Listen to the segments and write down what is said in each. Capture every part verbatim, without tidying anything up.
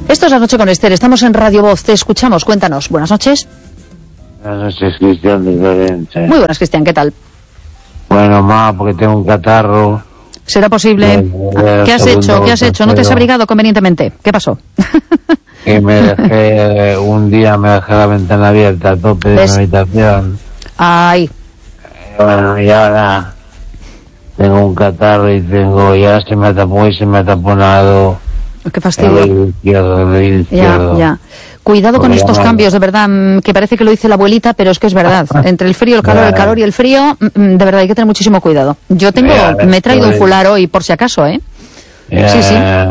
Esto es La Noche con Esther, estamos en Radio Voz, te escuchamos, cuéntanos. Buenas noches. Buenas noches, Cristian de Llorense. Muy buenas, Cristian, ¿qué tal? Bueno, ma, porque tengo un catarro. ¿Será posible? Bueno, ¿Qué has hecho? ¿Qué has hecho? ¿No te has abrigado convenientemente? ¿Qué pasó? Que me dejé, un día me dejé la ventana abierta a tope de mi habitación. Ay. Bueno, y ahora tengo un catarro y tengo, ya se me ha tapado y se me ha taponado. Qué fastidio. El oído izquierdo, el oído izquierdo. Ya, ya. Cuidado con estos cambios, de verdad, que parece que lo dice la abuelita, pero es que es verdad. Entre el frío, el calor, el calor y el frío, de verdad hay que tener muchísimo cuidado. Yo tengo, me he traído un fular hoy, por si acaso, ¿eh? Ya, sí, sí.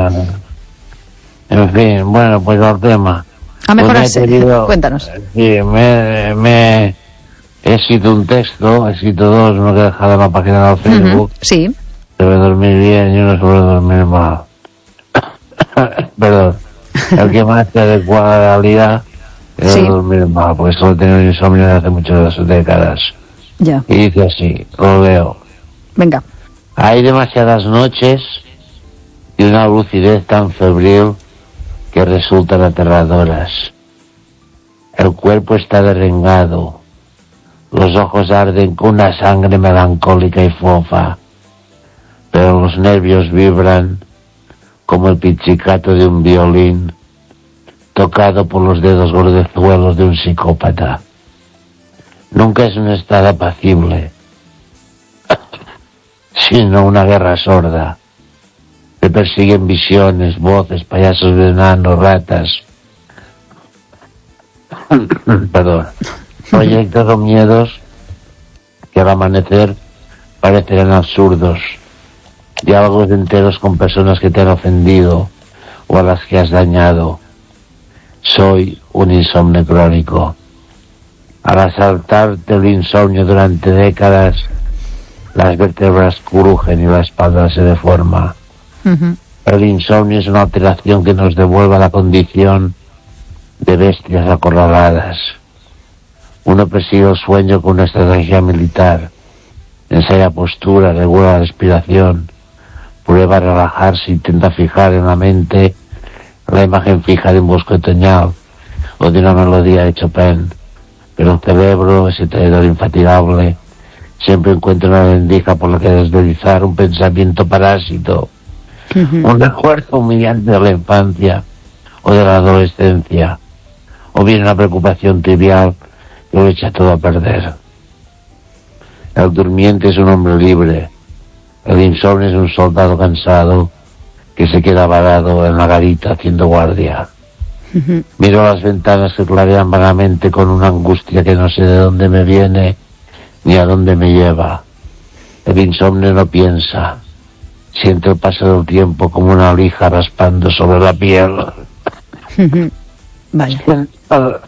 En fin, bueno, pues al tema. A mejorarse, pues querido, cuéntanos. Sí, me, me he escrito un texto, he escrito dos, uno que he dejado en la página de Facebook. Uh-huh, sí. Sobre dormir bien y uno sobre dormir mal. Perdón. El que más se adecua a la realidad es sí. dormir mal, porque solo he tenido insomnio desde hace muchas décadas. Ya. Y dice así, lo leo. Venga. Hay demasiadas noches y una lucidez tan febril que resultan aterradoras. El cuerpo está derrengado, los ojos arden con una sangre melancólica y fofa, pero los nervios vibran como el pizzicato de un violín tocado por los dedos gordezuelos de un psicópata. Nunca es un estado apacible, sino una guerra sorda. Me persiguen visiones, voces, payasos de enanos, ratas. Perdón. Proyectos o miedos que al amanecer parecerán absurdos. Diálogos enteros con personas que te han ofendido o a las que has dañado. Soy un insomnio crónico. Al asaltarte el insomnio durante décadas, las vértebras crujen y la espalda se deforma. Uh-huh. El insomnio es una alteración que nos devuelve a la condición de bestias acorraladas. Uno persigue el sueño con una estrategia militar. Ensaya postura, regula la respiración, prueba a relajarse, intenta fijar en la mente la imagen fija de un bosque otoñal o de una melodía de Chopin, pero el cerebro, ese traidor infatigable, siempre encuentra una rendija por la que deslizar un pensamiento parásito, uh-huh. un recuerdo humillante de la infancia o de la adolescencia, o bien una preocupación trivial que lo echa todo a perder. El durmiente es un hombre libre. El insomnio es un soldado cansado que se queda varado en la garita haciendo guardia. Uh-huh. Miro las ventanas que clarean vagamente con una angustia que no sé de dónde me viene ni a dónde me lleva. El insomnio no piensa. Siente el paso del tiempo como una lija raspando sobre la piel. Uh-huh. Vale. Sentado...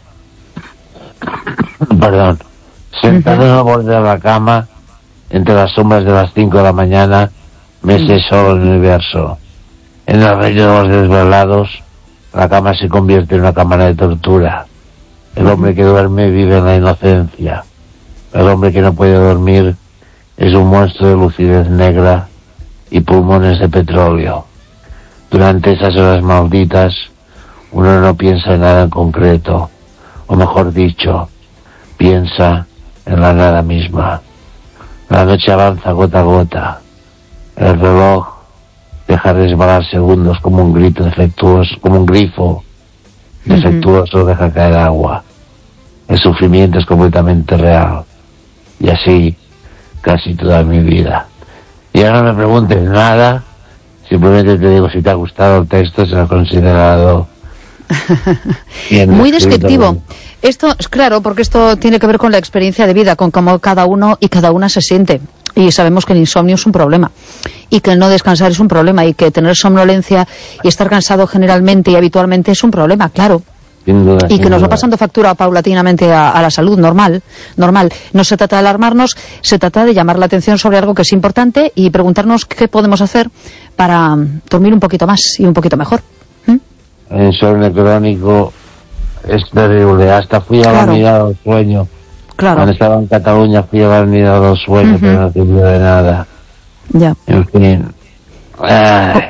Perdón. Sentado uh-huh. en el borde de la cama, entre las sombras de las cinco de la mañana, me sé solo el universo. En el reino de los desvelados, la cama se convierte en una cámara de tortura. El hombre que duerme vive en la inocencia. El hombre que no puede dormir es un monstruo de lucidez negra y pulmones de petróleo. Durante esas horas malditas, uno no piensa en nada en concreto, o mejor dicho, piensa en la nada misma. La noche avanza gota a gota. El reloj deja resbalar segundos como un grito defectuoso, como un grifo defectuoso deja caer agua. El sufrimiento es completamente real. Y así, casi toda mi vida. Y ahora no me preguntes nada, simplemente te digo si te ha gustado el texto, se lo he considerado bien muy escrito. Descriptivo. Esto es claro, porque esto tiene que ver con la experiencia de vida, con cómo cada uno y cada una se siente. Y sabemos que el insomnio es un problema, y que el no descansar es un problema, y que tener somnolencia y estar cansado generalmente y habitualmente es un problema, claro. Sin duda, y sin que nos va duda. pasando factura paulatinamente a, a la salud, normal, normal. No se trata de alarmarnos, se trata de llamar la atención sobre algo que es importante y preguntarnos qué podemos hacer para dormir un poquito más y un poquito mejor. ¿Mm? El insomnio crónico es terrible. Hasta fui a Claro. la mirada del sueño. Claro, Cuando estaba en Cataluña fui a la mirada del sueño, Ujú. pero no sirvió de nada. ya. En fin. Ay,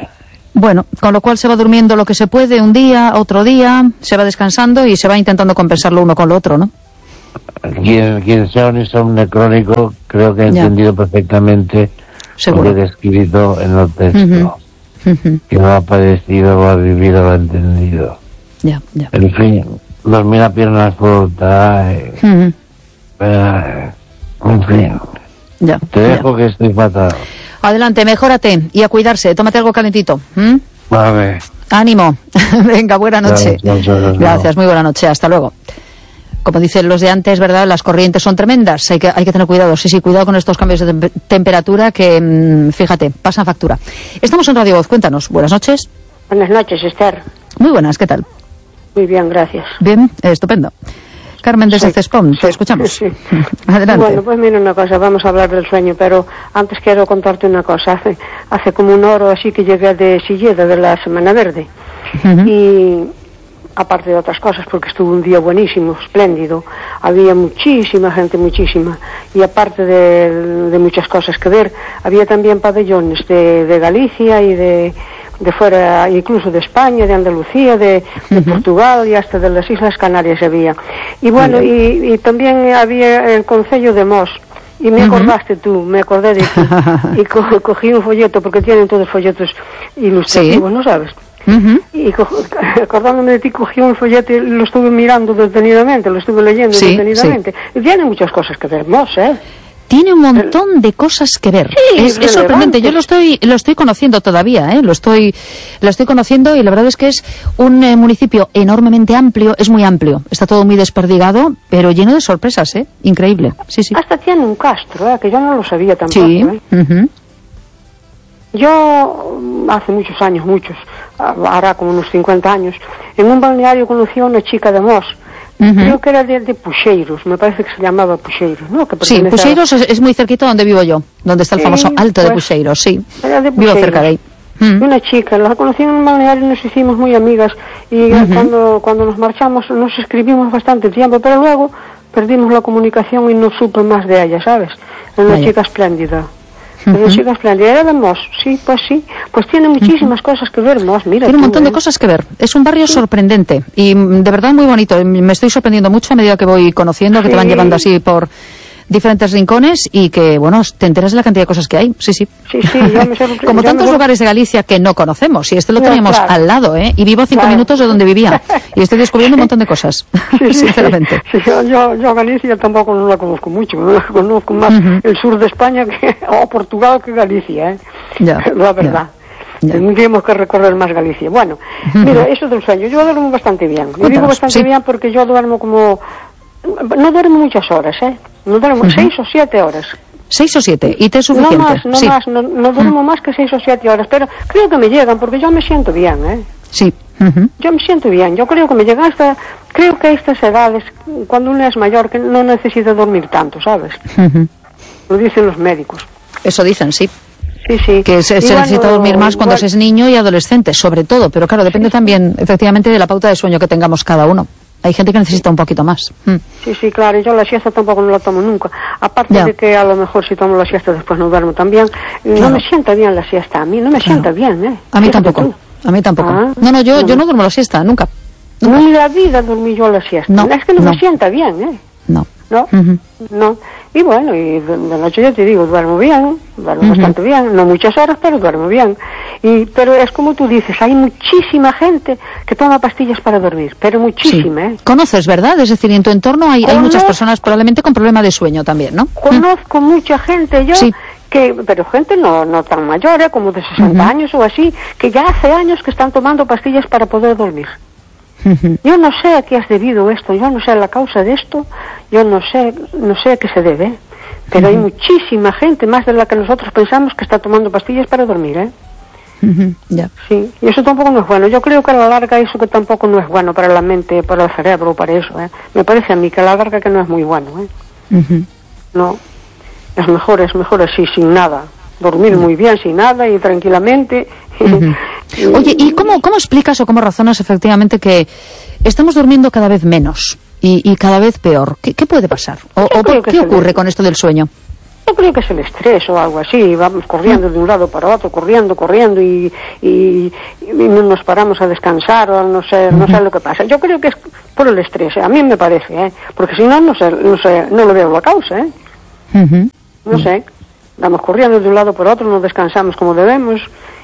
Bueno, con lo cual se va durmiendo lo que se puede un día, otro día, se va descansando y se va intentando compensar lo uno con lo otro, ¿no? Quien, quien sea un insomnio crónico, creo que ha Ya. entendido perfectamente Seguro. lo que he escrito en el texto. Ujú. Ujú. Que lo ha padecido, lo ha vivido, lo ha entendido. Ya, ya. En fin, dormir a piernas cortas, eh, Ujú. eh, en fin. Ya, Te ya. dejo que estoy fatal. Adelante, mejórate y a cuidarse. Tómate algo calentito. ¿m? Vale. Ánimo. Venga, buena noche. Gracias, gracias, Gracias, muy buena noche. Hasta luego. Como dicen los de antes, ¿verdad? Las corrientes son tremendas. Hay que, hay que tener cuidado. Sí, sí, cuidado con estos cambios de tem- temperatura que, mmm, fíjate, pasan factura. Estamos en Radio Voz. Cuéntanos. Buenas noches. Buenas noches, Esther. Muy buenas. ¿Qué tal? Muy bien, gracias. Bien, eh, estupendo. Carmen desde Sí, Cespón, te sí, escuchamos. sí. Adelante. Bueno, pues mira una cosa, vamos a hablar del sueño, pero antes quiero contarte una cosa. Hace, hace como una hora o así que llegué de Silleda, de la Semana Verde. Ujú. Y aparte de otras cosas, porque estuvo un día buenísimo, espléndido, había muchísima gente, muchísima. Y aparte de, de muchas cosas que ver, había también pabellones de, de Galicia y de... de fuera, incluso de España, de Andalucía, de, de Ujú. Portugal y hasta de las Islas Canarias había. Y bueno, y, y también había el Concello de Mos. Y me Ujú. acordaste tú, me acordé de ti. Y co- cogí un folleto, porque tienen todos folletos ilustrativos, Sí. ¿no sabes? Ujú. Y co- acordándome de ti, cogí un folleto y lo estuve mirando detenidamente, lo estuve leyendo Sí, detenidamente. Y tiene muchas cosas que ver, Mos, ¿eh? Tiene un montón de cosas que ver. Sí, es, es sorprendente. Yo lo estoy, lo estoy conociendo todavía, ¿eh? Lo estoy, lo estoy conociendo y la verdad es que es un eh, municipio enormemente amplio. Es muy amplio. Está todo muy desperdigado, pero lleno de sorpresas, ¿eh? Increíble. Sí, sí. Hasta tiene un castro, ¿eh? Que yo no lo sabía tampoco, Sí. ¿eh? Ujú. Yo, mm, hace muchos años, muchos, ah, hará como unos cincuenta años, en un balneario conocí a una chica de Mos, Ujú. creo que era de, de Puxeiros, me parece que se llamaba Puxeiros, ¿no? Que Sí, pertenece a- Puxeiros es, es muy cerquita donde vivo yo, donde está el Sí, famoso Alto de pues, Puxeiros, sí. era de Vivo Puxeiros. cerca de ahí. Y Mm. una chica, la conocí en un balneario y nos hicimos muy amigas, y Ujú. cuando, cuando nos marchamos nos escribimos bastante tiempo, pero luego perdimos la comunicación y no supe más de ella, ¿sabes? Era una Vaya. chica espléndida. Una Ujú. chica espléndida, era de Mos, sí, pues sí, pues tiene muchísimas cosas que ver, Mos, mira. Tiene un tú, montón de ¿eh? cosas que ver. Es un barrio sorprendente y mm, de verdad muy bonito. Me estoy sorprendiendo mucho a medida que voy conociendo, que te van Sí. llevando así por diferentes rincones y que, bueno, te enteras de la cantidad de cosas que hay. Sí, sí. Sí, sí, yo me sorpre- Como yo tantos me sor- lugares de Galicia que no conocemos. Y este lo No, teníamos claro. al lado, ¿eh? Y vivo a cinco Claro. minutos de donde vivía. Y estoy descubriendo un montón de cosas. Sí, sí, Sinceramente. sí, yo, yo, yo Galicia tampoco no la conozco mucho, no conozco más Ujú. el sur de España que, o Portugal que Galicia, ¿eh? Ya, La verdad. ya, ya. Tendríamos que recorrer más Galicia. Bueno, mira, eso del sueño, yo duermo bastante bien. Yo digo Cuéntanos, bastante sí. bien porque yo duermo como... No duermo muchas horas, ¿eh? No duermo Ujú. seis o siete horas. Seis o siete. Y te es suficiente. No más, no sí. más, no, no duermo más que seis o siete horas, pero creo que me llegan porque yo me siento bien, ¿eh? Sí. Ujú. Yo me siento bien, yo creo que me llegan hasta, creo que a estas edades, cuando uno es mayor, que no necesita dormir tanto, ¿sabes? Ujú. Lo dicen los médicos. Eso dicen, sí. Sí, sí. Que se, Y se bueno, necesita dormir más cuando bueno, se es niño y adolescente, sobre todo. Pero claro, depende también, efectivamente, de la pauta de sueño que tengamos cada uno. Hay gente que necesita un poquito más. Mm. Sí, sí, claro, y yo la siesta tampoco no la tomo nunca. Aparte Ya. de que a lo mejor si tomo la siesta después no duermo también. Claro. No me sienta bien la siesta, a mí no me Claro. sienta bien, ¿eh? A mí Fíjate tampoco. tú. A mí tampoco. Ah. No, no, yo, yo no duermo la siesta, nunca. No en la vida dormí yo la siesta. No, Es que no, no. me sienta bien, ¿eh? No. ¿No? Ujú. No. Y bueno, y de, de noche yo te digo, duermo bien, duermo Ujú. bastante bien, no muchas horas, pero duermo bien. Y, pero es como tú dices, hay muchísima gente que toma pastillas para dormir, pero Sí. muchísima, ¿eh? Conoces, ¿verdad? Es decir, en tu entorno hay, hay muchas Conozco. personas probablemente con problema de sueño también, ¿no? Conozco mucha gente yo, Sí. que, pero gente no, no tan mayor, ¿eh? Como de sesenta Ujú. años o así, que ya hace años que están tomando pastillas para poder dormir. Ujú. Yo no sé a qué has debido esto, yo no sé la causa de esto, yo no sé, no sé a qué se debe, pero hay muchísima gente, más de la que nosotros pensamos, que está tomando pastillas para dormir, ¿eh? Ujú. Ya. Sí, y eso tampoco no es bueno. Yo creo que a la larga eso que tampoco no es bueno para la mente, para el cerebro, para eso, ¿eh? Me parece a mí que a la larga que no es muy bueno, ¿eh? Ujú. No, es mejor, es mejor así, sin nada. Dormir muy bien, sin nada y tranquilamente. Ujú. Oye, ¿y cómo, cómo explicas o cómo razonas efectivamente que estamos durmiendo cada vez menos y, y cada vez peor? ¿Qué, qué puede pasar? ¿O, Yo o creo por que qué se ocurre debe. con esto del sueño? Yo creo que es el estrés o algo así, vamos corriendo de un lado para otro, corriendo, corriendo y, y, y no nos paramos a descansar o no sé, no sé lo que pasa. Yo creo que es por el estrés, ¿eh? A mí me parece, ¿eh? Porque si no, no sé, no sé, no le veo la causa, ¿eh? Uh-huh. No sé, vamos corriendo de un lado para otro, no descansamos como debemos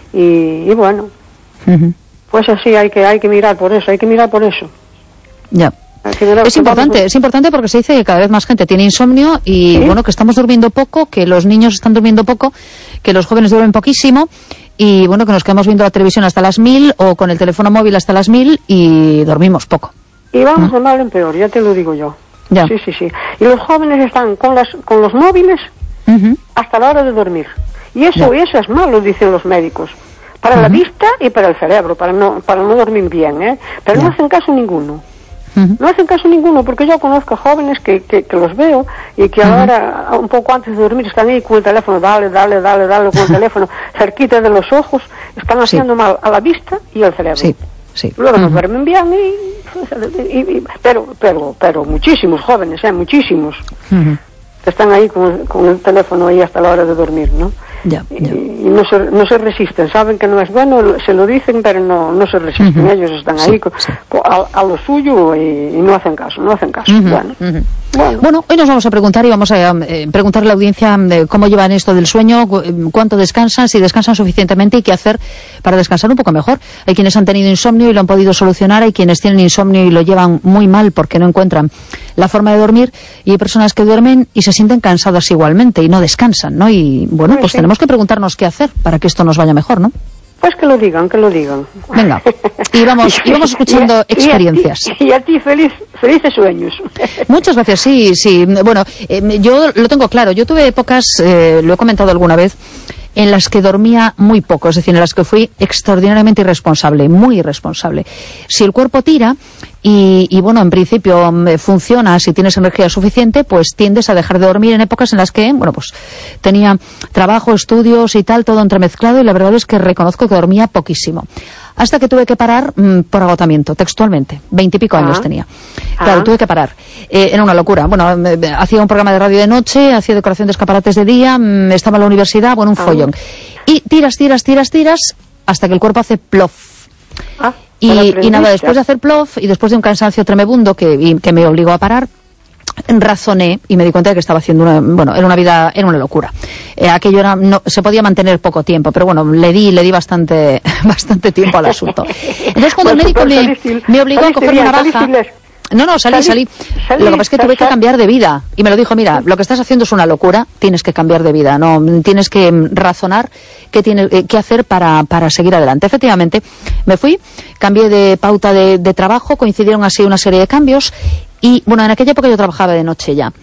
y, y bueno, uh-huh. Pues así hay que, hay que mirar por eso, hay que mirar por eso. Ya. Es importante, es importante porque se dice que cada vez más gente tiene insomnio y, ¿sí? Bueno, que estamos durmiendo poco, que los niños están durmiendo poco, que los jóvenes duermen poquísimo y, bueno, que nos quedamos viendo la televisión hasta las mil o con el teléfono móvil hasta las mil y dormimos poco. Y vamos de mal en peor, ya te lo digo yo. Ya. Sí, sí, sí. Y los jóvenes están con las con los móviles uh-huh. hasta la hora de dormir. Y eso, y eso es malo, dicen los médicos. Para uh-huh. la vista y para el cerebro, para no, para no dormir bien, ¿eh? Pero ya. No hacen caso ninguno. Uh-huh. No hacen caso ninguno, porque yo conozco jóvenes que, que, que los veo y que uh-huh. ahora, un poco antes de dormir, están ahí con el teléfono, dale, dale, dale, dale, con el teléfono cerquita de los ojos, están haciendo sí. mal a la vista y al cerebro. Sí, sí. Luego uh-huh. no duermen bien, y, y, y, pero, pero, pero muchísimos jóvenes, ¿eh? Muchísimos, uh-huh. que están ahí con, con el teléfono ahí hasta la hora de dormir, ¿no? Ya, ya. Y, y no se, no se resisten, saben que no es bueno, se lo dicen, pero no, no se resisten. Uh-huh. Ellos están ahí sí, sí. A, a lo suyo y, y no hacen caso, no hacen caso. Uh-huh. Bueno. Uh-huh. Bueno. bueno, hoy nos vamos a preguntar y vamos a eh, preguntarle a la audiencia de cómo llevan esto del sueño, cu- cuánto descansan, si descansan suficientemente y qué hacer para descansar un poco mejor. Hay quienes han tenido insomnio y lo han podido solucionar, hay quienes tienen insomnio y lo llevan muy mal porque no encuentran la forma de dormir y hay personas que duermen y se sienten cansadas igualmente y no descansan, ¿no? Y bueno, pues, pues sí. tenemos que preguntarnos qué hacer para que esto nos vaya mejor, ¿no? Pues que lo digan, que lo digan. Venga, y vamos, y vamos escuchando y a, experiencias. Y a ti, y a ti feliz, felices sueños. Muchas gracias, sí, sí. Bueno, eh, yo lo tengo claro. Yo tuve épocas, eh, lo he comentado alguna vez, en las que dormía muy poco, es decir, en las que fui extraordinariamente irresponsable, muy irresponsable. Si el cuerpo tira y, y bueno, en principio funciona, si tienes energía suficiente, pues tiendes a dejar de dormir en épocas en las que, bueno, pues tenía trabajo, estudios y tal, todo entremezclado, y la verdad es que reconozco que dormía poquísimo. Hasta que tuve que parar mmm, por agotamiento, textualmente. Veintipico años tenía. Claro, ah. tuve que parar. Eh, era una locura. Bueno, me, me, hacía un programa de radio de noche, hacía decoración de escaparates de día, me estaba en la universidad, bueno, un ah. follón. Y tiras, tiras, tiras, tiras, hasta que el cuerpo hace plof. Ah, y, y nada, después de hacer plof, y después de un cansancio tremebundo que, y, que me obligó a parar, razoné y me di cuenta de que estaba haciendo una, bueno, era una vida, era una locura. Eh, aquello era, no, se podía mantener poco tiempo, pero bueno, le di, le di bastante, bastante tiempo al asunto. Entonces cuando el médico me, me obligó a coger una baja, no, no, salí, salí, salí. Lo que pasa es que tuve que cambiar de vida. Y me lo dijo, mira, lo que estás haciendo es una locura, tienes que cambiar de vida, no, tienes que razonar qué tienes eh, qué hacer para, para seguir adelante. Efectivamente, me fui, cambié de pauta de, de trabajo, coincidieron así una serie de cambios. Y, bueno, en aquella época yo trabajaba de noche ya.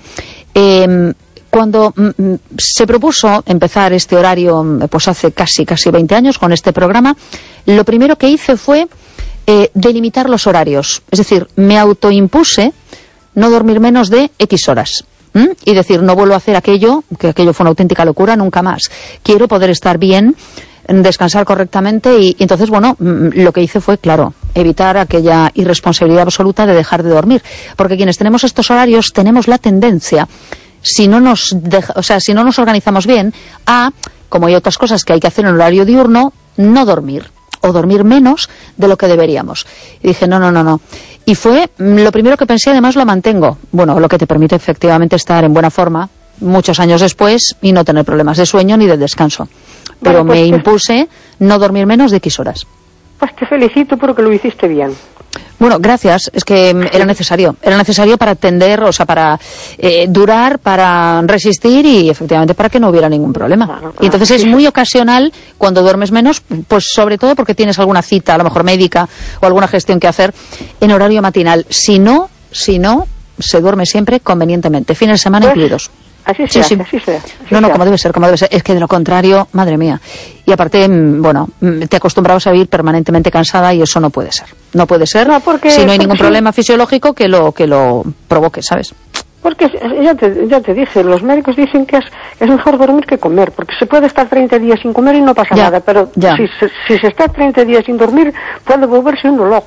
Eh, cuando mm, se propuso empezar este horario, pues hace casi, casi veinte años, con este programa, lo primero que hice fue eh, delimitar los horarios. Es decir, me autoimpuse no dormir menos de X horas. ¿Mm? Y decir, no vuelvo a hacer aquello, que aquello fue una auténtica locura, nunca más. Quiero poder estar bien, descansar correctamente y, y entonces, bueno, lo que hice fue, claro, evitar aquella irresponsabilidad absoluta de dejar de dormir, porque quienes tenemos estos horarios tenemos la tendencia, si no nos deja, o sea, si no nos organizamos bien, a, como hay otras cosas que hay que hacer en horario diurno, no dormir o dormir menos de lo que deberíamos. Y dije, no, no, no, no. Y fue lo primero que pensé, además lo mantengo, bueno, lo que te permite efectivamente estar en buena forma muchos años después y no tener problemas de sueño ni de descanso. Pero bueno, pues me impuse no dormir menos de X horas. Pues te felicito porque lo hiciste bien. Bueno, gracias. Es que era necesario. Era necesario para atender, o sea, para eh, durar, para resistir y efectivamente para que no hubiera ningún problema. Claro, claro. Y entonces es muy ocasional cuando duermes menos, pues sobre todo porque tienes alguna cita, a lo mejor médica o alguna gestión que hacer en horario matinal. Si no, si no, se duerme siempre convenientemente. Fines de semana pues, incluidos. Así se hace, así se hace. No, no, como debe ser, como debe ser. Es que de lo contrario, madre mía. Y aparte, bueno, te acostumbrabas a vivir permanentemente cansada y eso no puede ser. No puede ser no, porque, si no hay ningún sí. problema fisiológico que lo que lo provoque, ¿sabes? Porque ya te, ya te dije, los médicos dicen que es, es mejor dormir que comer, porque se puede estar treinta días sin comer y no pasa ya, nada, pero ya. Si, si se está treinta días sin dormir, puede volverse uno loco, ¿eh?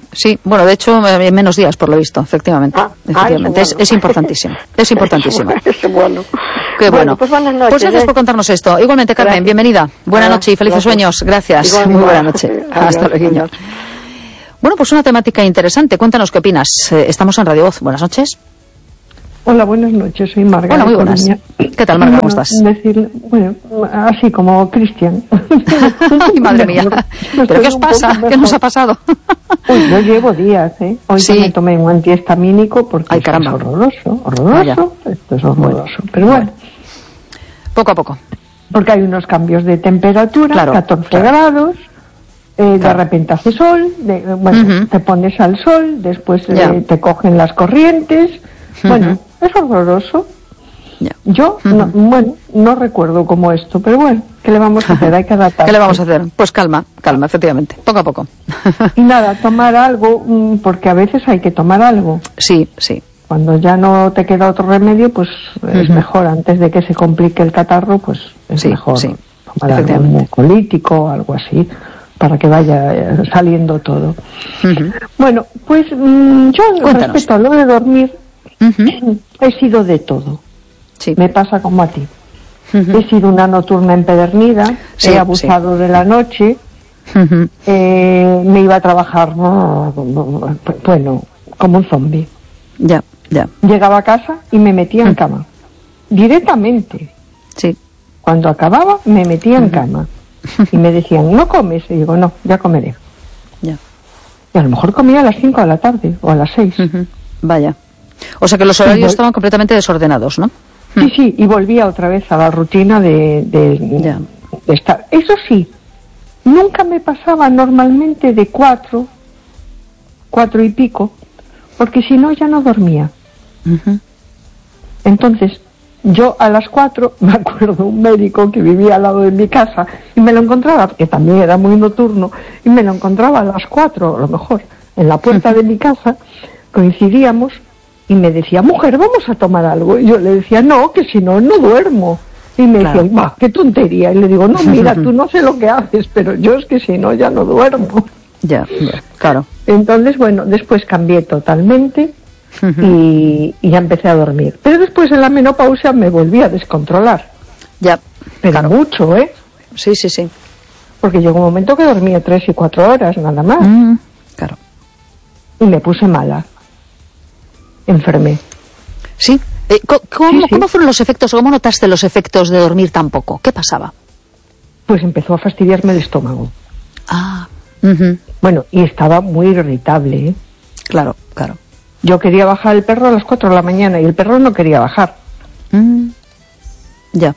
sí. Bueno, de hecho, en menos días, por lo visto, efectivamente. Ah, efectivamente. ah, es, bueno. es importantísimo. Es importantísimo. Es bueno. Qué bueno. Bueno, pues buenas noches. Pues gracias ¿eh? por contarnos esto. Igualmente, Carmen, Gracias. bienvenida. Buena Ah, noche y felices gracias. sueños. Gracias. Igual, Muy igual. buena noche. Adiós, Hasta luego. adiós. Bueno, pues una temática interesante. Cuéntanos qué opinas. Eh, estamos en Radio Voz. Buenas noches. Hola, buenas noches, soy Marga. Hola, muy de buenas. Coruña. ¿Qué tal, Marga? ¿Cómo Bueno, estás? Decirle, bueno, así como Cristian. Ay, madre mía. ¿Pero qué os pasa? ¿Qué nos ha pasado? Uy, yo llevo días, ¿eh? Hoy Sí. sí me tomé un antihistamínico porque Ay, esto caramba. es horroroso, horroroso, Vaya. esto es horroroso. Pero bueno, Poco a poco. porque hay unos cambios de temperatura, Claro, catorce claro. grados, eh, de Claro. repente hace sol, de- bueno, Ujú. te pones al sol, después eh, Ya. te cogen las corrientes, bueno, Ujú. es horroroso. Ya. Yo, no, bueno, no recuerdo cómo esto, pero bueno, ¿qué le vamos a hacer? Hay que adaptar. ¿Qué le vamos a hacer? Pues calma, calma, efectivamente. Poco a poco. Y nada, tomar algo, mm, porque a veces hay que tomar algo. Sí, sí. Cuando ya no te queda otro remedio, pues es Ujú. mejor. Antes de que se complique el catarro, pues es Sí, mejor sí, tomar algo efectivamente. mucolítico o algo así, para que vaya eh, saliendo todo. Ujú. Bueno, pues mm, yo Cuéntanos. respecto a lo de dormir, Ujú. he sido de todo. Sí. Me pasa como a ti. Ujú. He sido una nocturna empedernida, Sí, he abusado de la noche, Ujú. eh, me iba a trabajar, bueno, como un zombie. Ya, ya. Llegaba a casa y me metía en cama. Directamente. Sí. Cuando acababa, me metía en cama. Y me decían, ¿no comes? Y digo, no, ya comeré. Ya. Y a lo mejor comía a las cinco de la tarde o a las seis. Ujú. Vaya. O sea que los horarios vol- estaban completamente desordenados, ¿no? Sí, sí, y volvía otra vez a la rutina de, de, Ya. de estar. Eso sí, nunca me pasaba normalmente de cuatro, cuatro y pico, porque si no ya no dormía. Ujú. Entonces, yo a las cuatro, me acuerdo un médico que vivía al lado de mi casa y me lo encontraba, que también era muy nocturno, y me lo encontraba a las cuatro, a lo mejor, en la puerta de mi casa, coincidíamos, y me decía, mujer, vamos a tomar algo. Y yo le decía, no, que si no, no duermo. Y me Claro. decía, va, qué tontería. Y le digo, no, mira, tú no sé lo que haces, pero yo es que si no, ya no duermo. Ya, ya, claro. Entonces, bueno, después cambié totalmente y, y ya empecé a dormir. Pero después en la menopausia me volví a descontrolar. Ya. Pero Claro. mucho, ¿eh? Sí, sí, sí. Porque llegó un momento que dormía tres y cuatro horas, nada más. Mm, claro. Y me puse mala. Enfermé. Sí. Eh, co- ¿cómo, Sí, sí. ¿Cómo fueron los efectos, o cómo notaste los efectos de dormir tan poco? ¿Qué pasaba? Pues empezó a fastidiarme el estómago. Ah. Ujú. Bueno, y estaba muy irritable, ¿eh? Claro, claro. Yo quería bajar el perro a las cuatro de la mañana y el perro no quería bajar. Mm. Ya.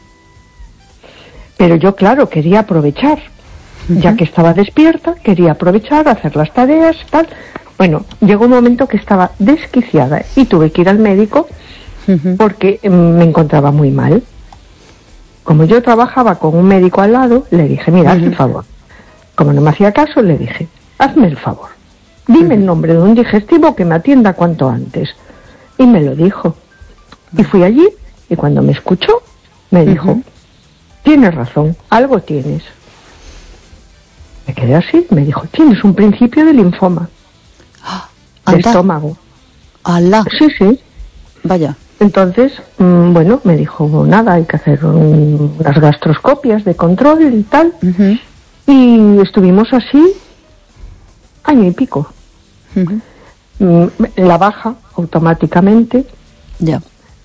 Pero yo, claro, quería aprovechar. Ya que estaba despierta, quería aprovechar, hacer las tareas, tal. Bueno, llegó un momento que estaba desquiciada y tuve que ir al médico Ujú. porque mm, me encontraba muy mal. Como yo trabajaba con un médico al lado, le dije, mira, hazme el favor. Como no me hacía caso, le dije, hazme el favor. Dime el nombre de un digestivo que me atienda cuanto antes. Y me lo dijo. Y fui allí y cuando me escuchó, me dijo, Ujú. tienes razón, algo tienes. Me quedé así, me dijo, tienes un principio de linfoma, de Anda. estómago. Alá. Sí, sí. Vaya. Entonces, mm, bueno, me dijo, nada, hay que hacer un- unas gastroscopias de control y tal. Ujú. Y estuvimos así año y pico. Ujú. Mm, La baja automáticamente Ya.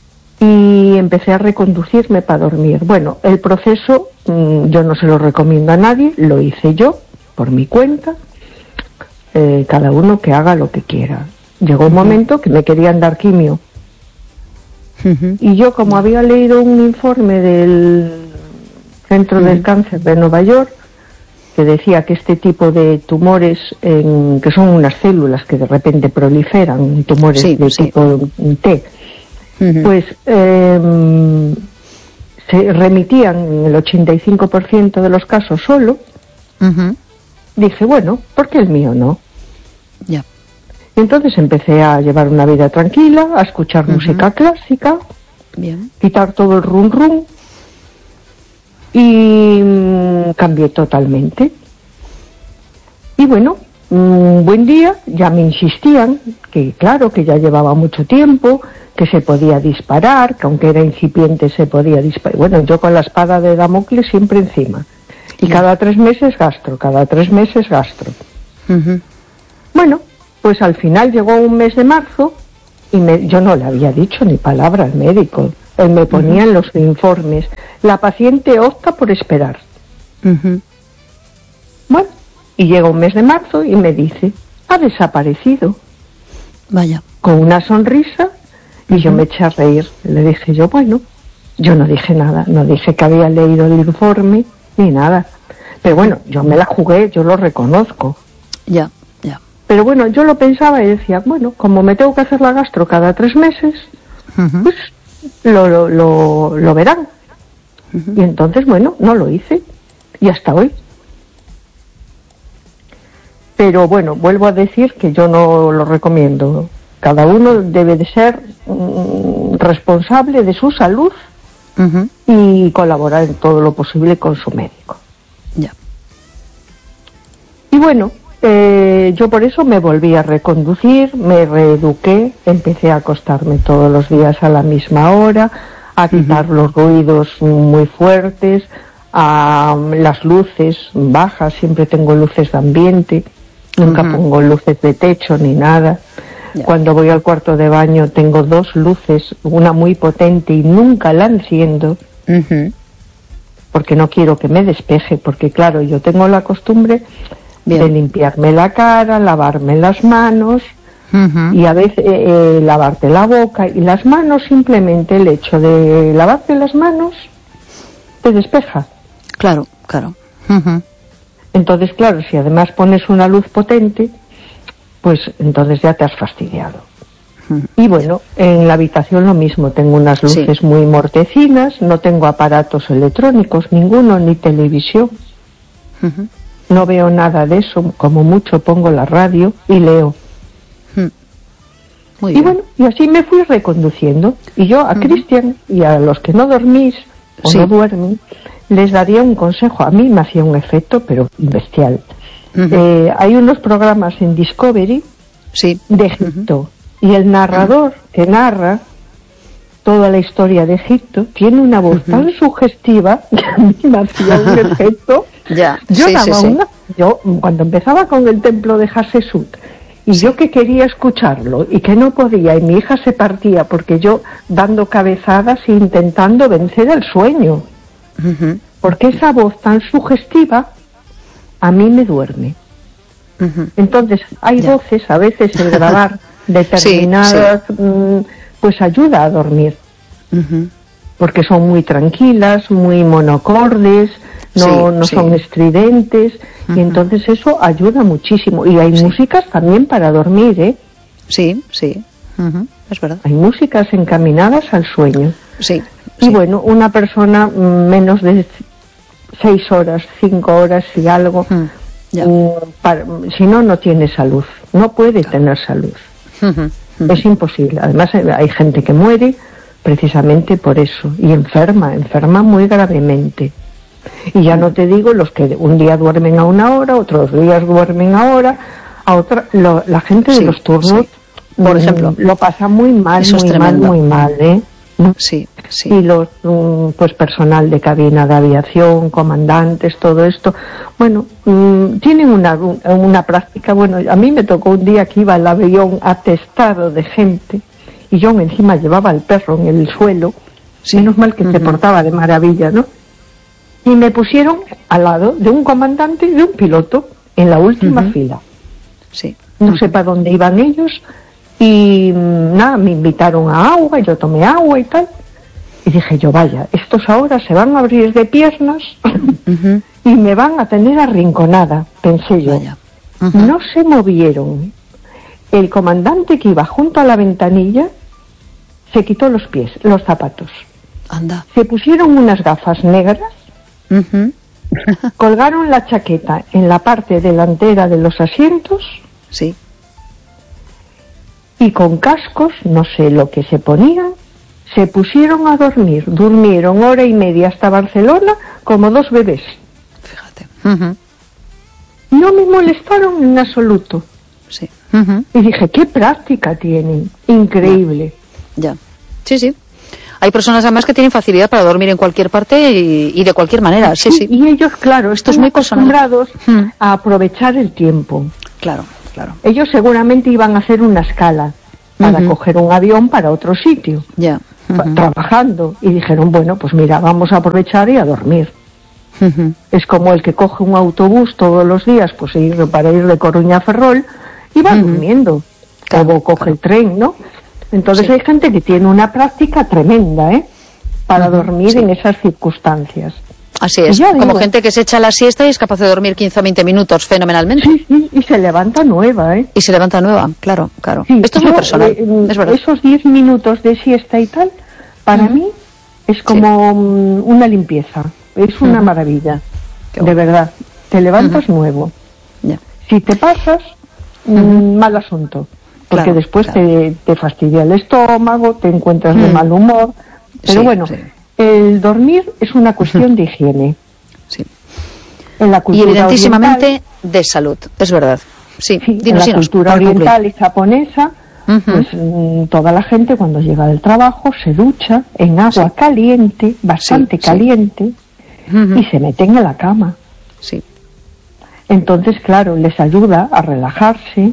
y empecé a reconducirme para dormir. Bueno, el proceso mm, yo no se lo recomiendo a nadie, lo hice yo por mi cuenta, eh, cada uno que haga lo que quiera. Llegó un momento que me querían dar quimio Ujú. y yo, como había leído un informe del Centro del Cáncer de Nueva York que decía que este tipo de tumores, en- que son unas células que de repente proliferan, tumores Sí, de sí. tipo T, Ujú. pues eh, se remitían en el ochenta y cinco por ciento de los casos solo. Ujú. Dije, bueno, ¿por qué el mío no? Ya. Y entonces empecé a llevar una vida tranquila, a escuchar música clásica, Bien. quitar todo el rum rum y mm, cambié totalmente. Y bueno, mm, un buen día ya me insistían que claro, que ya llevaba mucho tiempo, que se podía disparar, que aunque era incipiente se podía disparar. Bueno, yo con la espada de Damocles siempre encima. Y cada tres meses gastro, cada tres meses gastro. Uh-huh. Bueno, pues al final llegó un mes de marzo y me, yo no le había dicho ni palabra al médico. Él me ponía en los informes, la paciente opta por esperar. Uh-huh. Bueno, y llega un mes de marzo y me dice, ha desaparecido. Vaya. Con una sonrisa, y uh-huh. yo me eché a reír. Le dije yo, bueno, yo no dije nada, no dije que había leído el informe, ni nada. Pero bueno, yo me la jugué, yo lo reconozco. Ya, ya. Pero bueno, yo lo pensaba y decía, bueno, como me tengo que hacer la gastro cada tres meses, uh-huh. pues lo, lo, lo, lo verán. Uh-huh. Y entonces, bueno, no lo hice. Y hasta hoy. Pero bueno, vuelvo a decir que yo no lo recomiendo. Cada uno debe de ser mm, responsable de su salud uh-huh. y colaborar en todo lo posible con su médico. Ya. Y bueno, eh, yo por eso me volví a reconducir, me reeduqué, empecé a acostarme todos los días a la misma hora, a quitar uh-huh. los ruidos muy fuertes, a las luces bajas, siempre tengo luces de ambiente, nunca uh-huh. pongo luces de techo ni nada. Yeah. Cuando voy al cuarto de baño tengo dos luces, una muy potente y nunca la enciendo, uh-huh. porque no quiero que me despeje, porque claro, yo tengo la costumbre Bien. de limpiarme la cara, lavarme las manos, uh-huh. y a veces eh, eh, lavarte la boca y las manos, simplemente el hecho de lavarte las manos te despeja. Claro, claro. Uh-huh. Entonces, claro, si además pones una luz potente, pues entonces ya te has fastidiado. Uh-huh. Y bueno, en la habitación lo mismo, tengo unas luces sí. muy mortecinas, no tengo aparatos electrónicos, ninguno, ni televisión. Uh-huh. No veo nada de eso, como mucho pongo la radio y leo. Uh-huh. Muy y bien. bueno, y así me fui reconduciendo. Y yo a uh-huh. Cristian y a los que no dormís o sí. no duermen, les daría un consejo. A mí me hacía un efecto, pero bestial. Uh-huh. Eh, hay unos programas en Discovery sí. de Egipto, uh-huh. y el narrador uh-huh. que narra toda la historia de Egipto tiene una voz uh-huh. tan sugestiva que a mí me hacía un efecto. Ya. Yo sí, daba sí, una, sí. yo cuando empezaba con el templo de Hatshepsut y sí. yo que quería escucharlo y que no podía, y mi hija se partía porque yo dando cabezadas e intentando vencer el sueño. Uh-huh. Porque esa voz tan sugestiva a mí me duerme. Uh-huh. Entonces hay yeah. voces, a veces el grabar determinadas sí, sí. Mmm, pues ayuda a dormir. Uh-huh. Porque son muy tranquilas, muy monocordes, no, sí, no sí. son estridentes, uh-huh. y entonces eso ayuda muchísimo. Y hay sí. músicas también para dormir, ¿eh? Sí, sí, uh-huh. es verdad. Hay músicas encaminadas al sueño. Sí. Y sí. bueno, una persona menos de seis horas, cinco horas y algo, mm, yeah. um, para, si no, no tiene salud, no puede claro. tener salud. Uh-huh, uh-huh. Es imposible. Además hay gente que muere precisamente por eso, y enferma, enferma muy gravemente. Y ya uh-huh. no te digo los que un día duermen a una hora, otros días duermen a hora, a otra, lo, la gente sí, de los turnos, sí. por ejemplo, lo pasa muy mal, eso muy es mal, muy mal, ¿eh? Sí, sí. Y los um, pues personal de cabina de aviación, comandantes, todo esto, bueno, um, tienen una una práctica. Bueno, a mí me tocó un día que iba el avión atestado de gente y yo encima llevaba al perro en el suelo, sí. menos mal que uh-huh. se portaba de maravilla, ¿no? Y me pusieron al lado de un comandante y de un piloto en la última uh-huh. fila. Sí. No uh-huh. sé para dónde iban ellos. Y nada, me invitaron a agua, yo tomé agua y tal. Y dije yo, vaya, estos ahora se van a abrir de piernas uh-huh. y me van a tener arrinconada, pensé yo. Uh-huh. No se movieron. El comandante que iba junto a la ventanilla se quitó los pies, los zapatos. Anda. Se pusieron unas gafas negras, uh-huh. colgaron la chaqueta en la parte delantera de los asientos. Sí. Y con cascos, no sé lo que se ponían, se pusieron a dormir. Durmieron hora y media hasta Barcelona como dos bebés. Fíjate. Uh-huh. no me molestaron en absoluto. Sí. Uh-huh. Y dije, qué práctica tienen, increíble. Ya, ya. Sí, sí. Hay personas además que tienen facilidad para dormir en cualquier parte y, y de cualquier manera. Sí, sí. Y ellos, claro, esto están es muy acostumbrados personal. a aprovechar el tiempo. Claro, claro. Ellos seguramente iban a hacer una escala para uh-huh. coger un avión para otro sitio. Ya. Uh-huh. Trabajando. Y dijeron, bueno, pues mira, vamos a aprovechar y a dormir. Uh-huh. Es como el que coge un autobús todos los días, pues ir, para ir de Coruña a Ferrol, y va uh-huh. durmiendo. Claro, o coge claro. el tren, ¿no? Entonces sí. hay gente que tiene una práctica tremenda, ¿eh? Para uh-huh, dormir sí. en esas circunstancias. Así es, como digo, gente que se echa la siesta y es capaz de dormir quince o veinte minutos fenomenalmente. Sí, sí, y se levanta nueva, ¿eh? Y se levanta nueva, claro, claro. Sí, esto es yo, muy personal, eh, es verdad. Esos diez minutos de siesta y tal, para uh-huh. mí es como sí. una limpieza, es una uh-huh. maravilla, de bueno. verdad. Te levantas uh-huh. nuevo. Yeah. Si te pasas, uh-huh. mmm, mal asunto. Porque claro, después claro. Te, te fastidia el estómago, te encuentras mm. de mal humor. Pero sí, bueno, sí. el dormir es una cuestión de higiene. Sí. En la cultura y evidentísimamente oriental, de salud, es verdad. Sí, sí dinos, en la dinos, cultura oriental concluir. y japonesa, uh-huh. pues mm, toda la gente cuando llega del trabajo se ducha en agua sí. caliente, bastante sí, caliente, sí. Uh-huh. y se meten en la cama. Sí. Entonces, claro, les ayuda a relajarse.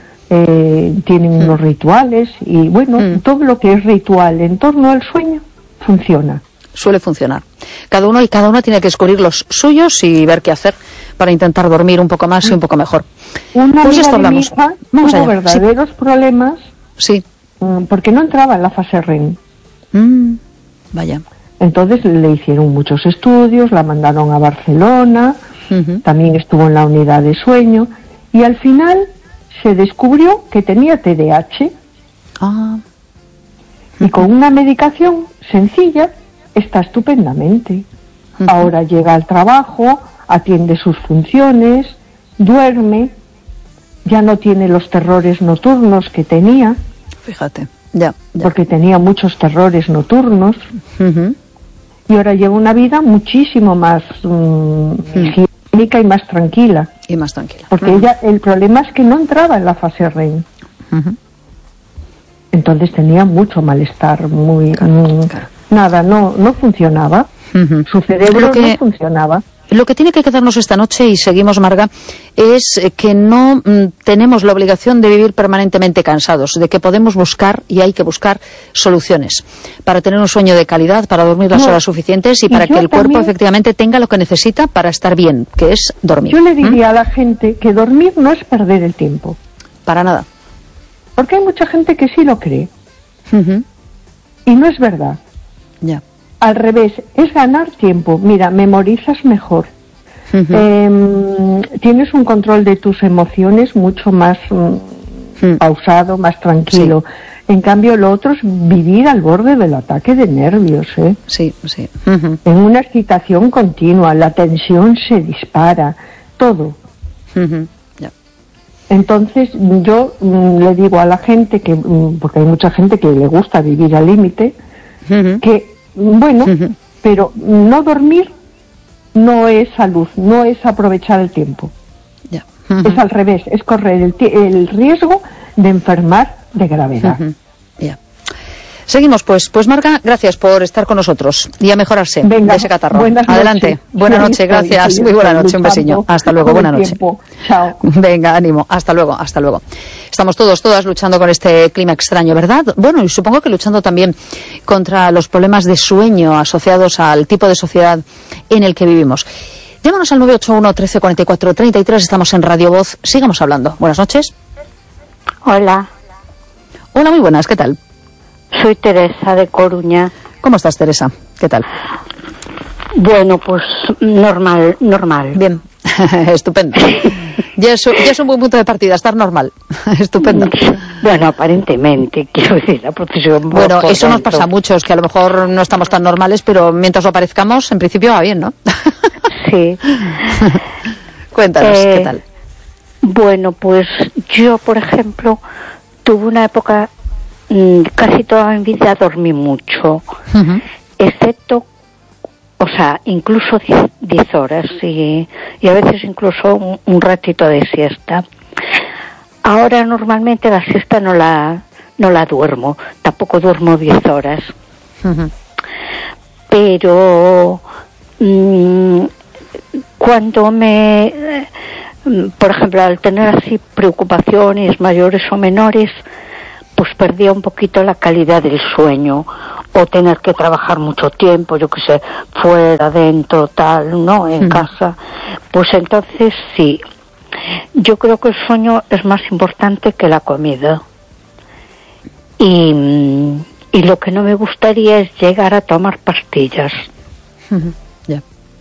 Eh, tienen mm. unos rituales y bueno, mm. todo lo que es ritual en torno al sueño funciona. Suele funcionar. Cada uno y cada una tiene que descubrir los suyos y ver qué hacer para intentar dormir un poco más y un poco mejor. Una pues amiga esto de mi hablamos. hija Vamos tuvo allá. verdaderos sí. problemas sí. porque no entraba en la fase R E M. Mm. Vaya. Entonces le hicieron muchos estudios, la mandaron a Barcelona, uh-huh. también estuvo en la unidad de sueño y al final se descubrió que tenía T D A H ah. y con una medicación sencilla está estupendamente. Uh-huh. Ahora llega al trabajo, atiende sus funciones, duerme, ya no tiene los terrores nocturnos que tenía. Fíjate, ya. ya. Porque tenía muchos terrores nocturnos. Uh-huh. Y ahora lleva una vida muchísimo más um, uh-huh. higiénica y más tranquila. Y más tranquila. Porque uh-huh. ella, el problema es que no entraba en la fase R E M. Uh-huh. Entonces tenía mucho malestar, muy claro, mm, claro. nada, no no funcionaba. Uh-huh. Su cerebro que, no funcionaba. Lo que tiene que quedarnos esta noche, y seguimos, Marga, es que no mm, tenemos la obligación de vivir permanentemente cansados, de que podemos buscar, y hay que buscar, soluciones para tener un sueño de calidad, para dormir las no. horas suficientes y, y para que el también, cuerpo efectivamente tenga lo que necesita para estar bien, que es dormir. Yo le diría ¿Mm? a la gente que dormir no es perder el tiempo. Para nada. Porque hay mucha gente que sí lo cree. Uh-huh. Y no es verdad. Ya. Al revés, es ganar tiempo. Mira, memorizas mejor. Uh-huh. Eh, tienes un control de tus emociones mucho más mm, uh-huh. pausado, más tranquilo. Sí. En cambio, lo otro es vivir al borde del ataque de nervios, ¿eh? Sí, sí. Uh-huh. En una excitación continua, la tensión se dispara, todo. Uh-huh. Yeah. Entonces, yo mm, le digo a la gente, que mm, porque hay mucha gente que le gusta vivir al límite, uh-huh. que bueno, uh-huh. pero no dormir no es salud, no es aprovechar el tiempo. Yeah. Uh-huh. Es al revés, es correr el, t- el riesgo de enfermar de gravedad. Uh-huh. Yeah. Seguimos, pues, pues Marga, gracias por estar con nosotros y a mejorarse Venga, de ese catarro. Buenas Adelante, noches. buenas noches, gracias, muy buena noche, un besillo. Hasta luego, buena noche. Tiempo. Chao. Venga, ánimo, hasta luego, hasta luego. Estamos todos, todas luchando con este clima extraño, ¿verdad? Bueno, y supongo que luchando también contra los problemas de sueño asociados al tipo de sociedad en el que vivimos. Llámanos al nueve ocho uno, trece, cuarenta y cuatro, treinta y tres, estamos en Radio Voz, sigamos hablando. Buenas noches. Hola. Hola, muy buenas, ¿qué tal? Soy Teresa de Coruña. ¿Cómo estás, Teresa? ¿Qué tal? Bueno, pues normal, normal. Bien, estupendo. Ya es, ya es un buen punto de partida, estar normal. Estupendo. Bueno, aparentemente, quiero decir, la procesión... Bueno, eso nos pasa a muchos, que a lo mejor no estamos tan normales, pero mientras lo parezcamos, en principio va bien, ¿no? Sí. Cuéntanos, eh, ¿qué tal? Bueno, pues yo, por ejemplo, tuve una época... Casi toda mi vida dormí mucho, uh-huh. excepto o sea, incluso diez horas y, y a veces incluso un, un ratito de siesta. Ahora normalmente la siesta no la no la duermo, tampoco duermo diez horas. Uh-huh. Pero mmm, cuando me, por ejemplo, al tener así preocupaciones mayores o menores, pues perdía un poquito la calidad del sueño, o tener que trabajar mucho tiempo, yo qué sé, fuera, dentro, tal, ¿no? En uh-huh. casa. Pues entonces sí, yo creo que el sueño es más importante que la comida. Y, y lo que no me gustaría es llegar a tomar pastillas. Uh-huh. Yeah.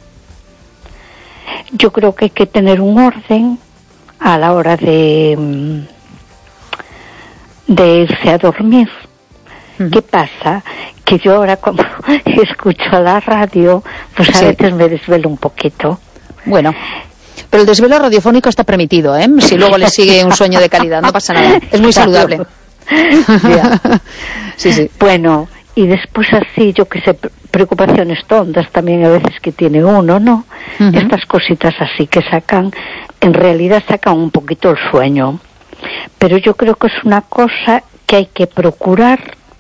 Yo creo que hay que tener un orden a la hora de, de irse a dormir. Uh-huh. ¿Qué pasa? Que yo ahora, como escucho la radio, pues a sí. veces me desvelo un poquito. Bueno, pero el desvelo radiofónico está permitido, ¿eh? Si luego le sigue un sueño de calidad, no pasa nada. Es muy saludable. Yeah. Sí, sí. Bueno, y después así, yo que sé, preocupaciones tontas también a veces que tiene uno, ¿no? Uh-huh. Estas cositas así que sacan, en realidad sacan un poquito el sueño. Pero yo creo que es una cosa que hay que procurar